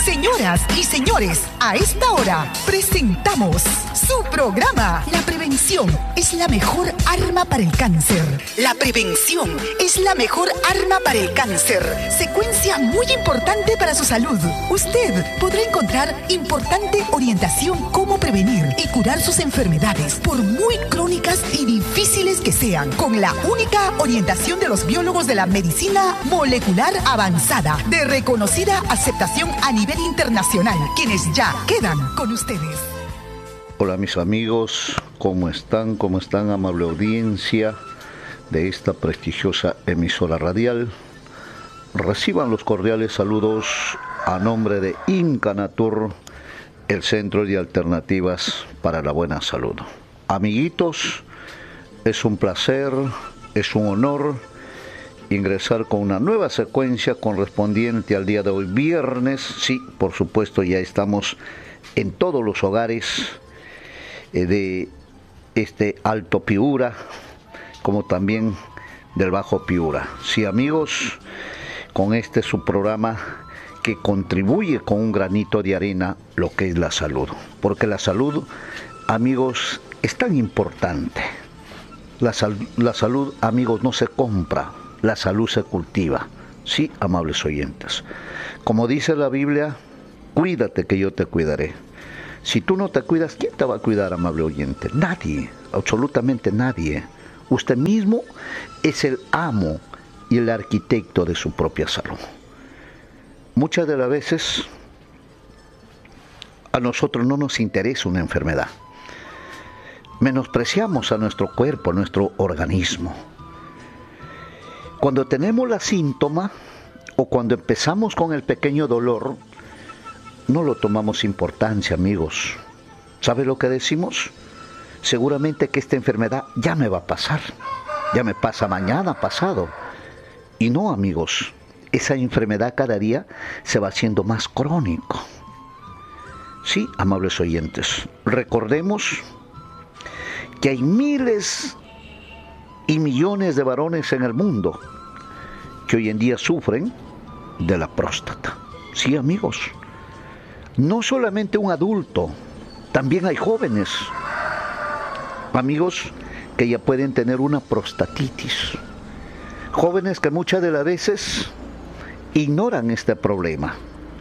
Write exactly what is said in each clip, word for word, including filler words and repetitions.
Señoras y señores, a esta hora presentamos su programa. La prevención es la mejor arma para el cáncer. La prevención es la mejor arma para el cáncer. Secuencia muy importante para su salud. Usted podrá encontrar importante orientación cómo prevenir y curar sus enfermedades, por muy crónicas y difíciles que sean, con la única orientación de los biólogos de la medicina molecular avanzada, de reconocida aceptación a nivel internacional, quienes ya quedan con ustedes. Hola mis amigos, ¿cómo están? ¿Cómo están, amable audiencia de esta prestigiosa emisora radial? Reciban los cordiales saludos a nombre de Incanatur, el Centro de Alternativas para la Buena Salud. Amiguitos, es un placer, es un honor ingresar con una nueva secuencia correspondiente al día de hoy, viernes. Sí, por supuesto, ya estamos en todos los hogares eh, de este Alto Piura, como también del Bajo Piura. Sí, amigos, con este su programa que contribuye con un granito de arena lo que es la salud, porque la salud, amigos, es tan importante. La, sal, la salud, amigos, no se compra, la salud se cultiva. Sí, amables oyentes. Como dice la Biblia, cuídate que yo te cuidaré. Si tú no te cuidas, ¿quién te va a cuidar, amable oyente? Nadie, absolutamente nadie. Usted mismo es el amo y el arquitecto de su propia salud. Muchas de las veces a nosotros no nos interesa una enfermedad. Menospreciamos a nuestro cuerpo, a nuestro organismo. Cuando tenemos la síntoma o cuando empezamos con el pequeño dolor, no lo tomamos importancia, amigos. ¿Sabe lo que decimos? Seguramente que esta enfermedad ya me va a pasar. Ya me pasa mañana, pasado. Y no, amigos, esa enfermedad cada día se va haciendo más crónico. Sí, amables oyentes, recordemos que hay miles y millones de varones en el mundo que hoy en día sufren de la próstata. Sí, amigos, no solamente un adulto, también hay jóvenes, amigos, que ya pueden tener una prostatitis. Jóvenes que muchas de las veces ignoran este problema,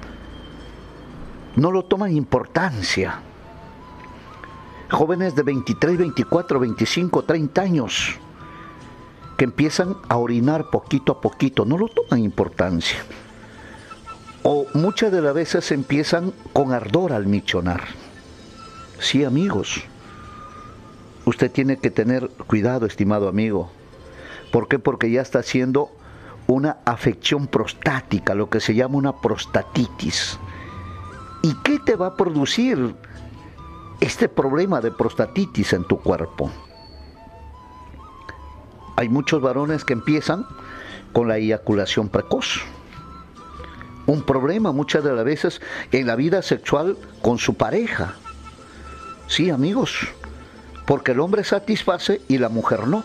no lo toman importancia. Jóvenes de veintitrés, veinticuatro, veinticinco, treinta años que empiezan a orinar poquito a poquito, no lo toman importancia. O muchas de las veces empiezan con ardor al michonar. Sí, amigos, usted tiene que tener cuidado, estimado amigo. ¿Por qué? Porque ya está haciendo una afección prostática, lo que se llama una prostatitis. ¿Y qué te va a producir este problema de prostatitis en tu cuerpo? Hay muchos varones que empiezan con la eyaculación precoz. Un problema muchas de las veces en la vida sexual con su pareja. Sí, amigos, porque el hombre satisface y la mujer no.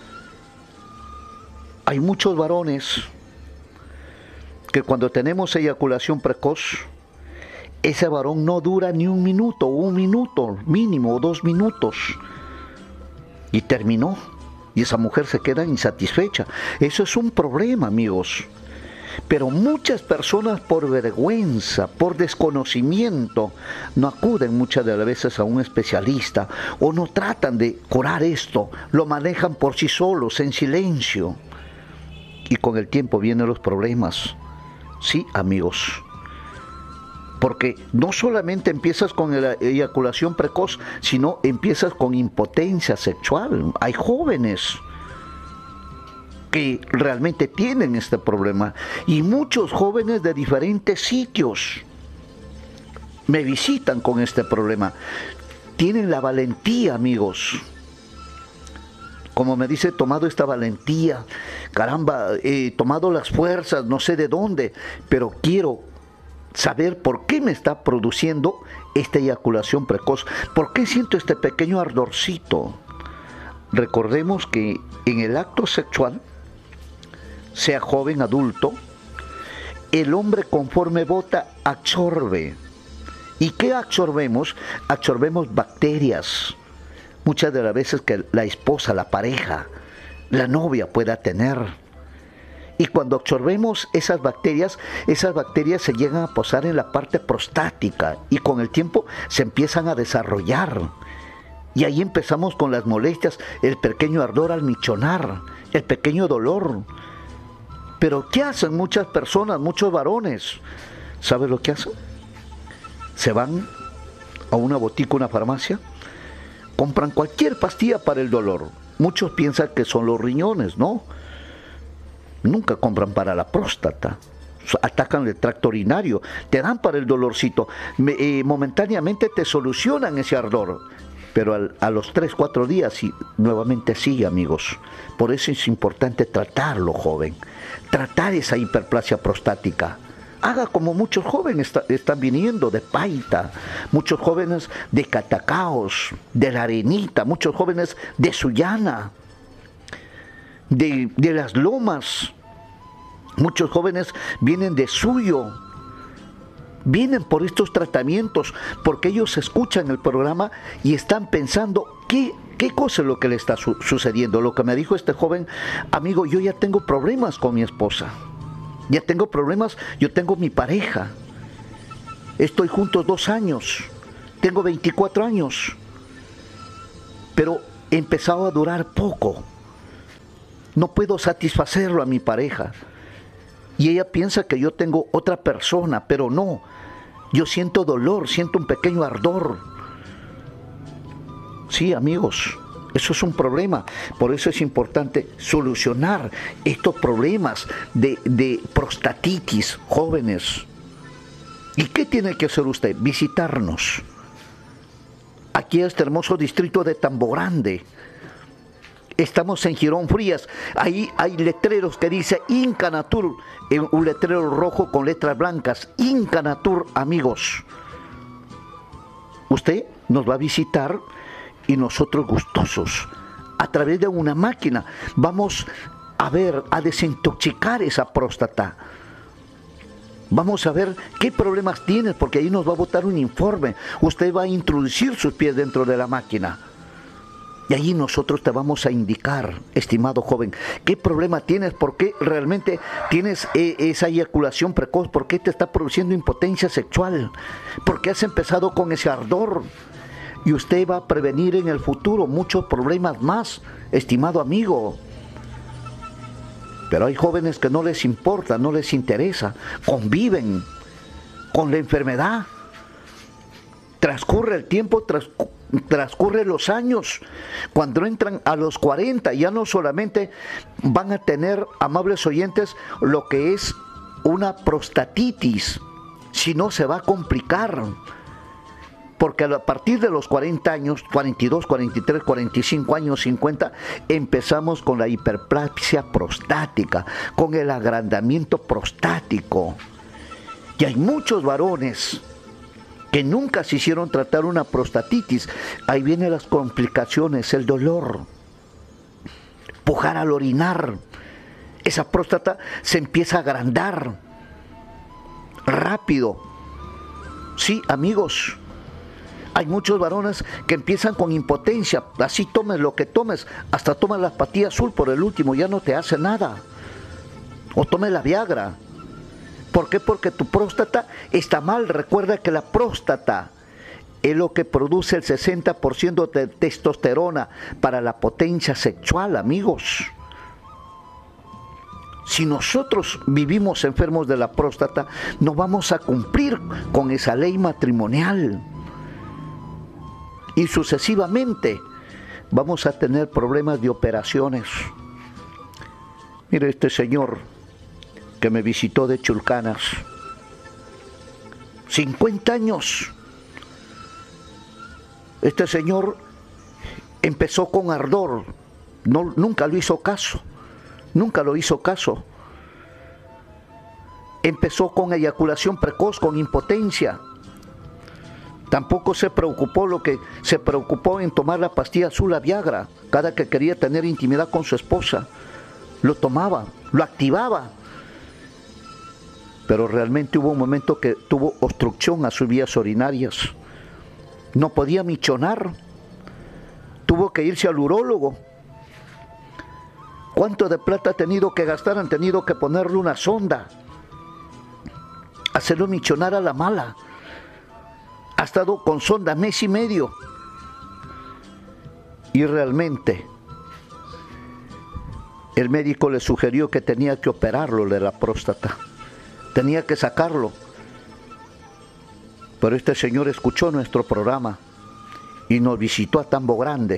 Hay muchos varones que cuando tenemos eyaculación precoz, ese varón no dura ni un minuto, o un minuto mínimo, o dos minutos, y terminó, y esa mujer se queda insatisfecha. Eso es un problema, amigos. Pero muchas personas, por vergüenza, por desconocimiento, no acuden muchas de las veces a un especialista, o no tratan de curar esto, lo manejan por sí solos, en silencio, y con el tiempo vienen los problemas. Sí, amigos, porque no solamente empiezas con la eyaculación precoz, sino empiezas con impotencia sexual. Hay jóvenes que realmente tienen este problema, y muchos jóvenes de diferentes sitios me visitan con este problema. Tienen la valentía, amigos, como me dice, tomado esta valentía, caramba, he tomado las fuerzas, no sé de dónde, pero quiero saber por qué me está produciendo esta eyaculación precoz, por qué siento este pequeño ardorcito. Recordemos que en el acto sexual, sea joven, adulto, el hombre conforme vota absorbe. ¿Y qué absorbemos? Absorbemos bacterias. Muchas de las veces que la esposa, la pareja, la novia pueda tener. Y cuando absorbemos esas bacterias, esas bacterias se llegan a posar en la parte prostática y con el tiempo se empiezan a desarrollar. Y ahí empezamos con las molestias, el pequeño ardor al michonar, el pequeño dolor. Pero ¿qué hacen muchas personas, muchos varones? ¿Sabes lo que hacen? Se van a una botica, una farmacia, compran cualquier pastilla para el dolor. Muchos piensan que son los riñones, ¿no? Nunca compran para la próstata. Atacan el tracto urinario, te dan para el dolorcito. Me, eh, momentáneamente te solucionan ese ardor. Pero al, a los tres, cuatro días y nuevamente sigue, amigos. Por eso es importante tratarlo, joven. Tratar esa hiperplasia prostática. Haga como muchos jóvenes está, están viniendo de Paita, muchos jóvenes de Catacaos, de La Arenita, muchos jóvenes de Sullana, de, de Las Lomas. Muchos jóvenes vienen de Suyo. Vienen por estos tratamientos porque ellos escuchan el programa y están pensando qué, qué cosa es lo que le está su- sucediendo. Lo que me dijo este joven, amigo, yo ya tengo problemas con mi esposa. Ya tengo problemas, yo tengo mi pareja. Estoy juntos dos años. Tengo veinticuatro años. Pero he empezado a durar poco. No puedo satisfacerlo a mi pareja. Y ella piensa que yo tengo otra persona, pero no. Yo siento dolor, siento un pequeño ardor. Sí, amigos. Eso es un problema, por eso es importante solucionar estos problemas de, de prostatitis, jóvenes. ¿Y qué tiene que hacer usted? Visitarnos. Aquí en este hermoso distrito de Tambo Grande. Estamos en Girón Frías. Ahí hay letreros que dice Inca Natur, un letrero rojo con letras blancas. Inca Natur, amigos. Usted nos va a visitar y nosotros gustosos, a través de una máquina, vamos a ver, a desintoxicar esa próstata. Vamos a ver qué problemas tienes, porque ahí nos va a botar un informe. Usted va a introducir sus pies dentro de la máquina. Y allí nosotros te vamos a indicar, estimado joven, qué problema tienes, por qué realmente tienes eh, esa eyaculación precoz, por qué te está produciendo impotencia sexual, por qué has empezado con ese ardor. Y usted va a prevenir en el futuro muchos problemas más, estimado amigo. Pero hay jóvenes que no les importa, no les interesa, conviven con la enfermedad. Transcurre el tiempo, tras, transcurre los años. Cuando entran a los cuarenta, ya no solamente van a tener, amables oyentes, lo que es una prostatitis, sino se va a complicar. Porque a partir de los cuarenta años, cuarenta y dos, cuarenta y tres, cuarenta y cinco años, cincuenta, empezamos con la hiperplasia prostática, con el agrandamiento prostático. Y hay muchos varones que nunca se hicieron tratar una prostatitis. Ahí vienen las complicaciones, el dolor, pujar al orinar. Esa próstata se empieza a agrandar rápido. Sí, amigos. Hay muchos varones que empiezan con impotencia, así tomes lo que tomes, hasta tomas la pastilla azul por el último, ya no te hace nada. O tomes la Viagra. ¿Por qué? Porque tu próstata está mal. Recuerda que la próstata es lo que produce el sesenta por ciento de testosterona para la potencia sexual, amigos. Si nosotros vivimos enfermos de la próstata, no vamos a cumplir con esa ley matrimonial. Y sucesivamente vamos a tener problemas de operaciones. Mire, este señor que me visitó de Chulcanas, cincuenta años. Este señor empezó con ardor, no, nunca lo hizo caso, nunca lo hizo caso. Empezó con eyaculación precoz, con impotencia. Tampoco se preocupó lo que se preocupó en tomar la pastilla azul, la Viagra. Cada que quería tener intimidad con su esposa, lo tomaba, lo activaba. pero realmente hubo un momento que tuvo obstrucción a sus vías urinarias. No podía michonar. Tuvo que irse al urólogo. ¿Cuánto de plata ha tenido que gastar? Han tenido que ponerle una sonda, hacerlo michonar a la mala. Ha estado con sonda mes y medio. Y realmente el médico le sugirió que tenía que operarlo de la próstata. Tenía que sacarlo. Pero este señor escuchó nuestro programa y nos visitó a Tambo Grande.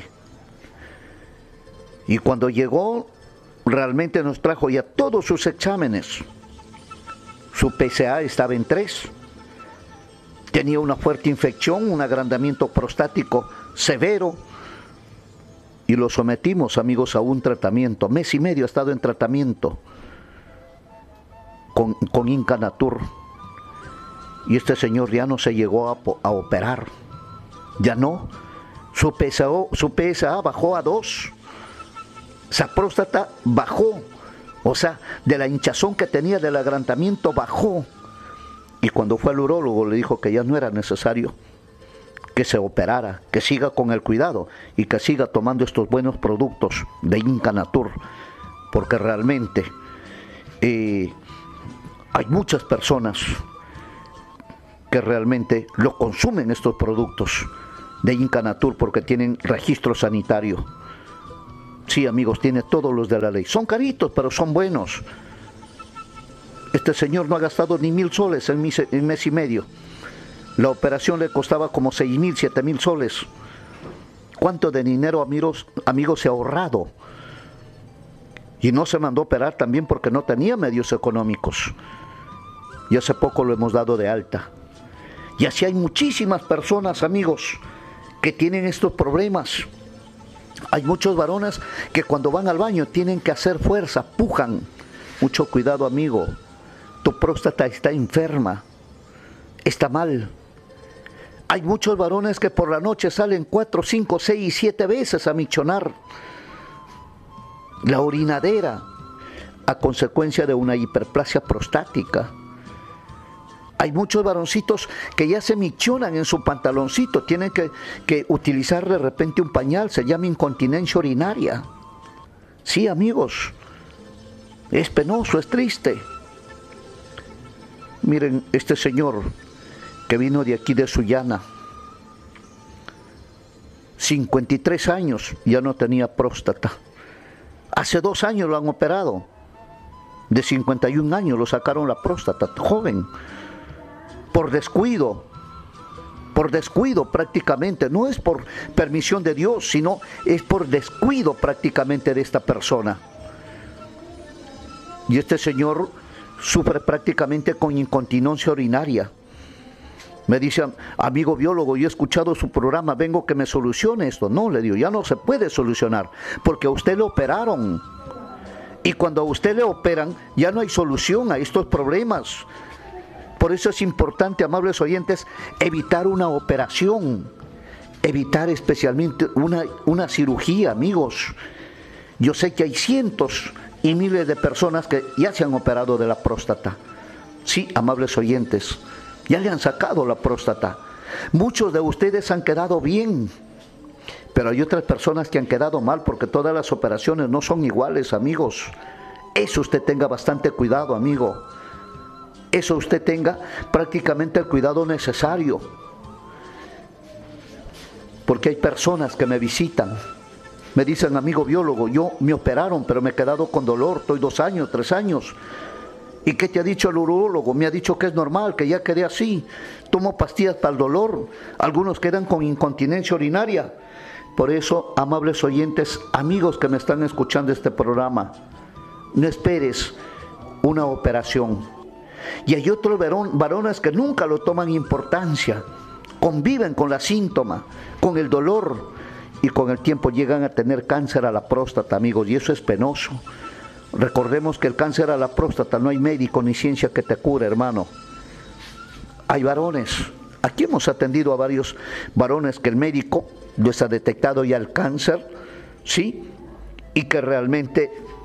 Y cuando llegó, realmente nos trajo ya todos sus exámenes. Su P S A estaba en tres. Tenía una fuerte infección, un agrandamiento prostático severo. Y lo sometimos, amigos, a un tratamiento. Mes y medio ha estado en tratamiento con, con Incanatur. Y este señor ya no se llegó a, a operar. Ya no. Su P S A, su P S A bajó a dos. Esa próstata bajó. O sea, de la hinchazón que tenía del agrandamiento bajó. Y cuando fue al urólogo le dijo que ya no era necesario que se operara, que siga con el cuidado y que siga tomando estos buenos productos de Incanatur, porque realmente eh, hay muchas personas que realmente lo consumen, estos productos de Incanatur, porque tienen registro sanitario. Sí, amigos, tiene todos los de la ley. Son caritos, pero son buenos. Este señor no ha gastado ni mil soles en mes, en mes y medio. La operación le costaba como seis mil, siete mil soles. ¿Cuánto de dinero, amigos, amigos, se ha ahorrado? Y no se mandó a operar también porque no tenía medios económicos. Y hace poco lo hemos dado de alta. Y así hay muchísimas personas, amigos, que tienen estos problemas. Hay muchos varones que cuando van al baño tienen que hacer fuerza, pujan. Mucho cuidado, amigo. Tu próstata está enferma. Está mal. Hay muchos varones que por la noche salen cuatro, cinco, seis y siete veces a michonar. La orinadera, a consecuencia de una hiperplasia prostática. Hay muchos varoncitos que ya se michonan en su pantaloncito, tienen que, que utilizar de repente un pañal, se llama incontinencia urinaria. Sí, amigos, es penoso, es triste. Miren, este señor que vino de aquí de Sullana, cincuenta y tres años, ya no tenía próstata. Hace dos años lo han operado. De cincuenta y un años lo sacaron la próstata, joven. Por descuido, por descuido prácticamente, no es por permisión de Dios, sino es por descuido prácticamente de esta persona. Y este señor sufre prácticamente con incontinencia urinaria. Me dice, amigo biólogo, yo he escuchado su programa, vengo que me solucione esto. No, le digo, ya no se puede solucionar, porque a usted le operaron. Y cuando a usted le operan, ya no hay solución a estos problemas. Por eso es importante, amables oyentes, evitar una operación, evitar especialmente una, una cirugía, amigos. Yo sé que hay cientos y miles de personas que ya se han operado de la próstata. Sí, amables oyentes, ya le han sacado la próstata. Muchos de ustedes han quedado bien, pero hay otras personas que han quedado mal, porque todas las operaciones no son iguales, amigos. Eso usted tenga bastante cuidado, amigo. Eso usted tenga prácticamente el cuidado necesario. Porque hay personas que me visitan, me dicen, amigo biólogo, yo me operaron, pero me he quedado con dolor, estoy dos años, tres años. ¿Y qué te ha dicho el urólogo? Me ha dicho que es normal, que ya quedé así. Tomo pastillas para el dolor. Algunos quedan con incontinencia urinaria. Por eso, amables oyentes, amigos que me están escuchando este programa, no esperes una operación. Y hay otros varón, varones que nunca lo toman importancia, conviven con la síntoma, con el dolor, y con el tiempo llegan a tener cáncer a la próstata, amigos, y eso es penoso. Recordemos que el cáncer a la próstata no hay médico ni ciencia que te cure, hermano. Hay varones, aquí hemos atendido a varios varones que el médico les ha detectado ya el cáncer, ¿sí? Y que realmente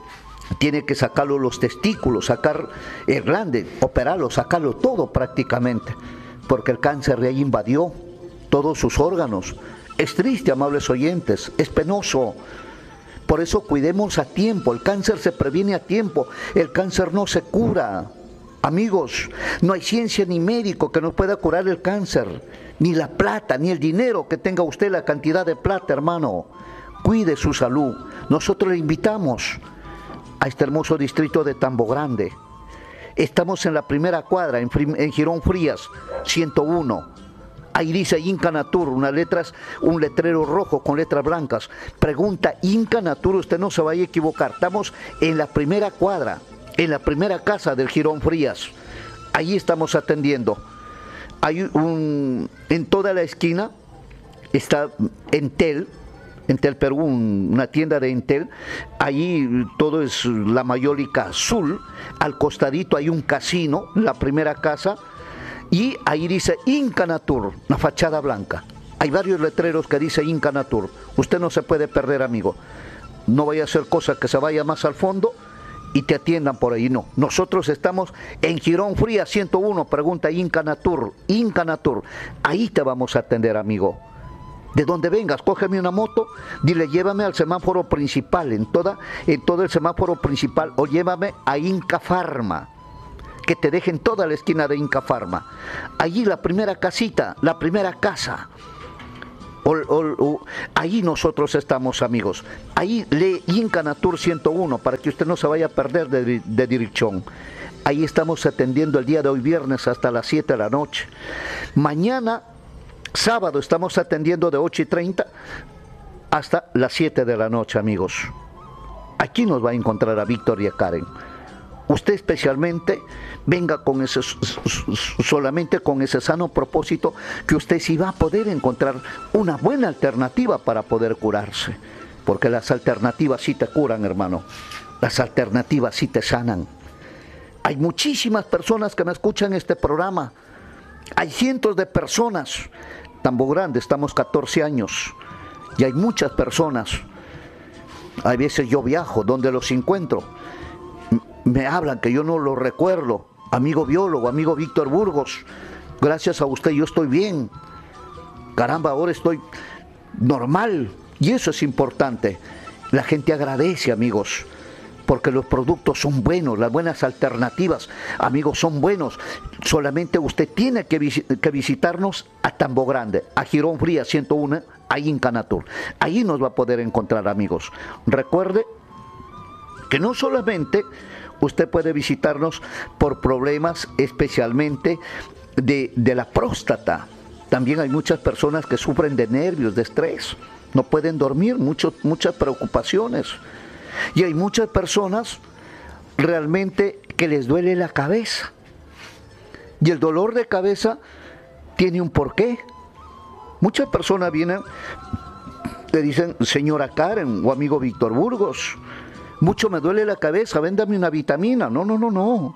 tiene que sacarlo los testículos, sacar el glande, operarlo, sacarlo todo prácticamente, porque el cáncer de ahí invadió todos sus órganos. Es triste, amables oyentes, es penoso. Por eso cuidemos a tiempo, el cáncer se previene a tiempo, el cáncer no se cura. Amigos, no hay ciencia ni médico que nos pueda curar el cáncer, ni la plata, ni el dinero que tenga usted, la cantidad de plata, hermano. Cuide su salud. Nosotros le invitamos a este hermoso distrito de Tambo Grande. Estamos en la primera cuadra, en, en Girón Frías, ciento uno. Ahí dice Inca Natur, unas letras, un letrero rojo con letras blancas. Pregunta Inca Natur, usted no se vaya a equivocar. Estamos en la primera cuadra, en la primera casa del Girón Frías. Ahí estamos atendiendo. Hay un, en toda la esquina está Entel, Entel Perú, un, una tienda de Entel. Ahí todo es la mayólica azul. Al costadito hay un casino, la primera casa. Y ahí dice Inca Natur, una fachada blanca. Hay varios letreros que dice Inca Natur. Usted no se puede perder, amigo. No vaya a hacer cosa que se vaya más al fondo y te atiendan por ahí. No, nosotros estamos en Girón Frías ciento uno, pregunta Inca Natur, Inca Natur. Ahí te vamos a atender, amigo. De donde vengas, cógeme una moto, dile llévame al semáforo principal, en, toda, en todo el semáforo principal, o llévame a Inca Pharma, que te dejen toda la esquina de Inca Pharma. Allí la primera casita, la primera casa. O, o, o, ahí nosotros estamos, amigos. Ahí lee Inca Natur ciento uno para que usted no se vaya a perder de, de dirección. Ahí estamos atendiendo el día de hoy, viernes, hasta las siete de la noche. Mañana, sábado, estamos atendiendo de ocho y treinta hasta las siete de la noche, amigos. Aquí nos va a encontrar a Víctor y a Karen. Usted especialmente venga con ese, solamente con ese sano propósito que usted sí va a poder encontrar una buena alternativa para poder curarse. Porque las alternativas sí te curan, hermano. Las alternativas sí te sanan. Hay muchísimas personas que me escuchan este programa. Hay cientos de personas. Tambo Grande, estamos catorce años. Y hay muchas personas. Hay veces yo viajo donde los encuentro. Me hablan que yo no lo recuerdo. Amigo biólogo, amigo Víctor Burgos, gracias a usted yo estoy bien. Caramba, ahora estoy normal. Y eso es importante. La gente agradece, amigos, porque los productos son buenos, las buenas alternativas, amigos, son buenos. Solamente usted tiene que, vis que visitarnos a Tambo Grande, a Girón Frías ciento uno, a Inca Natur. Ahí nos va a poder encontrar, amigos. Recuerde que no solamente usted puede visitarnos por problemas especialmente de, de la próstata. También hay muchas personas que sufren de nervios, de estrés. No pueden dormir, mucho, muchas preocupaciones. Y hay muchas personas realmente que les duele la cabeza. Y el dolor de cabeza tiene un porqué. Muchas personas vienen, le dicen, señora Karen o amigo Víctor Burgos, mucho me duele la cabeza, véndame una vitamina. No, no, no, no.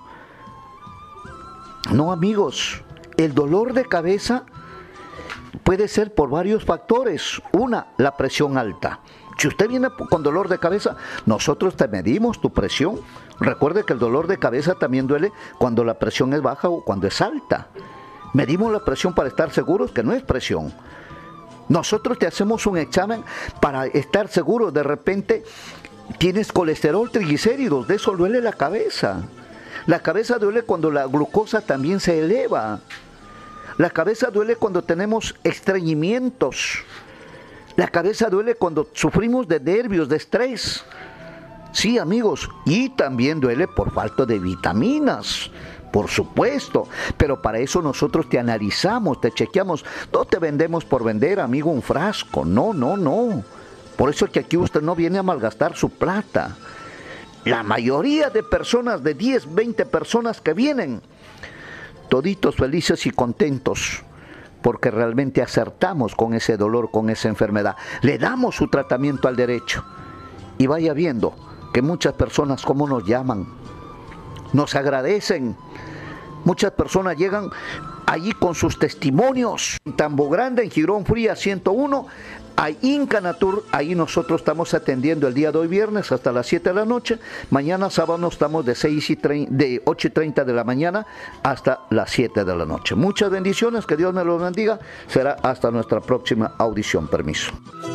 No, amigos, el dolor de cabeza puede ser por varios factores. Una, la presión alta. Si usted viene con dolor de cabeza, nosotros te medimos tu presión. Recuerde que el dolor de cabeza también duele cuando la presión es baja o cuando es alta. Medimos la presión para estar seguros que no es presión. Nosotros te hacemos un examen para estar seguros. De repente tienes colesterol, triglicéridos, de eso duele la cabeza. La cabeza duele cuando la glucosa también se eleva. La cabeza duele cuando tenemos estreñimientos. La cabeza duele cuando sufrimos de nervios, de estrés. Sí, amigos, y también duele por falta de vitaminas, por supuesto. Pero para eso nosotros te analizamos, te chequeamos. No te vendemos por vender, amigo, un frasco. No, no, no. Por eso es que aquí usted no viene a malgastar su plata. La mayoría de personas, de diez, veinte personas que vienen, toditos felices y contentos, porque realmente acertamos con ese dolor, con esa enfermedad. Le damos su tratamiento al derecho. Y vaya viendo que muchas personas, como nos llaman, nos agradecen, Muchas personas llegan allí con sus testimonios. En Tambo Grande, en Girón Fría ciento uno, hay Incanatur, ahí nosotros estamos atendiendo el día de hoy viernes hasta las siete de la noche. Mañana sábado estamos de, seis y treinta, de ocho y treinta de la mañana hasta las siete de la noche. Muchas bendiciones, que Dios me los bendiga. Será hasta nuestra próxima audición. Permiso.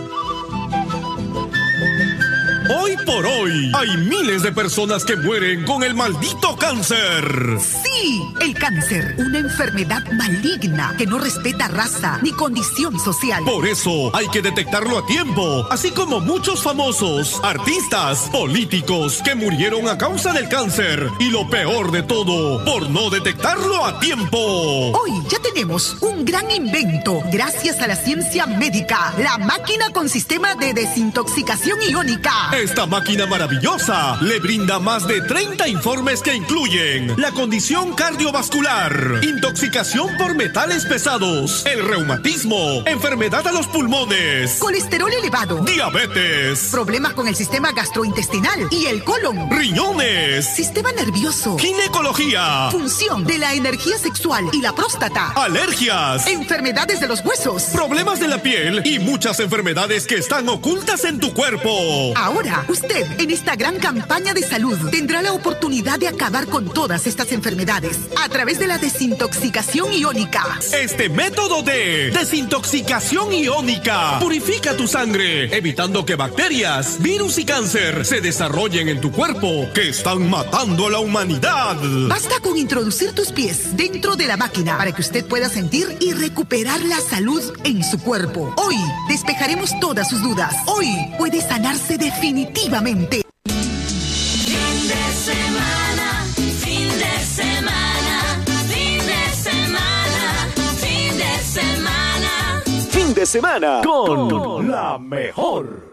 Hoy por hoy, hay miles de personas que mueren con el maldito cáncer. Sí, el cáncer, una enfermedad maligna que no respeta raza ni condición social. Por eso hay que detectarlo a tiempo, así como muchos famosos, artistas, políticos que murieron a causa del cáncer. Y lo peor de todo, por no detectarlo a tiempo. Hoy ya tenemos un gran invento gracias a la ciencia médica, la máquina con sistema de desintoxicación iónica. Esta máquina maravillosa le brinda más de treinta informes que incluyen la condición cardiovascular, intoxicación por metales pesados, el reumatismo, enfermedad a los pulmones, colesterol elevado, diabetes, problemas con el sistema gastrointestinal y el colon, riñones, sistema nervioso, ginecología, función de la energía sexual y la próstata, alergias, enfermedades de los huesos, problemas de la piel y muchas enfermedades que están ocultas en tu cuerpo. Ahora, usted, en esta gran campaña de salud, tendrá la oportunidad de acabar con todas estas enfermedades a través de la desintoxicación iónica. Este método de desintoxicación iónica purifica tu sangre, evitando que bacterias, virus y cáncer se desarrollen en tu cuerpo, que están matando a la humanidad. Basta con introducir tus pies dentro de la máquina para que usted pueda sentir y recuperar la salud en su cuerpo. Hoy despejaremos todas sus dudas. Hoy puede sanarse definitivamente. Fin de semana, fin de semana, fin de semana, fin de semana. Fin de semana con, con la mejor.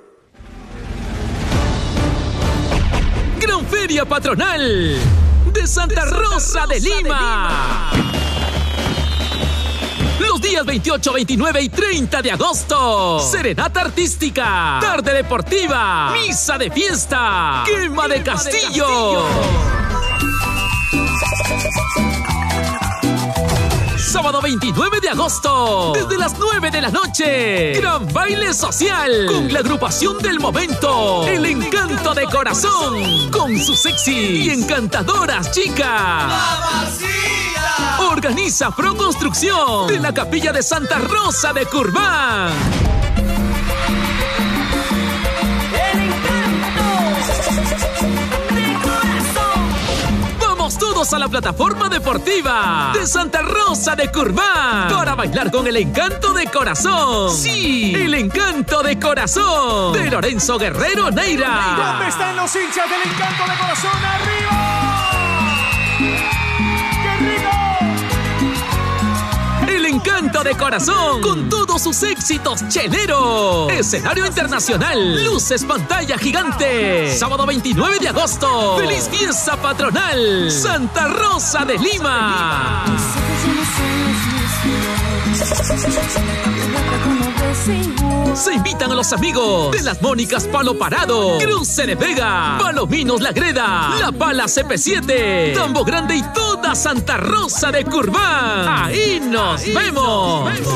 Gran Feria Patronal de Santa Rosa de Lima. Los días veintiocho, veintinueve y treinta de agosto. Serenata artística, tarde deportiva, misa de fiesta, quema de castillo. Sábado veintinueve de agosto, desde las nueve de la noche, gran baile social con la agrupación del momento, El Encanto de Corazón, con sus sexy y encantadoras chicas. Organiza Proconstrucción de la Capilla de Santa Rosa de Curván. El encanto de corazón. Vamos todos a la plataforma deportiva de Santa Rosa de Curván para bailar con El Encanto de Corazón. Sí, El Encanto de Corazón de Lorenzo Guerrero Neira. ¿Dónde están los hinchas del Encanto de Corazón? ¡Arriba! El Encanto de Corazón, con todos sus éxitos cheleros. Escenario internacional, luces, pantalla gigante. Sábado veintinueve de agosto. ¡Feliz fiesta patronal! Santa Rosa de Lima. Se invitan a los amigos de las Mónicas Palo Parado, Cruce de Vega, Palominos La Greda, La Pala C P siete, Tambo Grande y toda Santa Rosa de Curván. Ahí nos vemos.